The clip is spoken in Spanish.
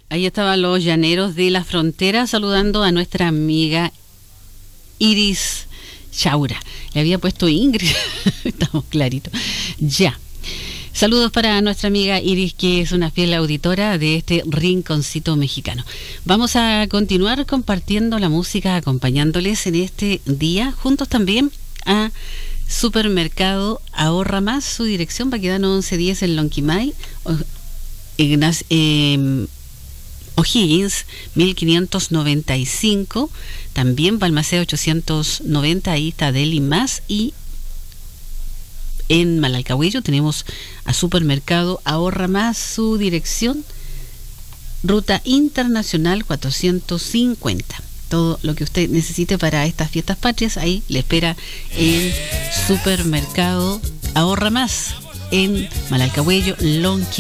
Ahí estaban los llaneros de la frontera saludando a nuestra amiga Iris Chaura. Le había puesto Ingrid. Estamos claritos. Ya. Saludos para nuestra amiga Iris, que es una fiel auditora de este rinconcito mexicano. Vamos a continuar compartiendo la música, acompañándoles en este día, juntos también a Supermercado Ahorra Más, su dirección Baquedano 1110 en Lonquimay, O'Higgins 1595, también Balmaceda 890, ahí está Deli Más, y en Malalcahuello tenemos a Supermercado Ahorra Más, su dirección Ruta Internacional 450. Todo lo que usted necesite para estas fiestas patrias, ahí le espera el Supermercado Ahorra Más en Malalcahuello, Lonquimay.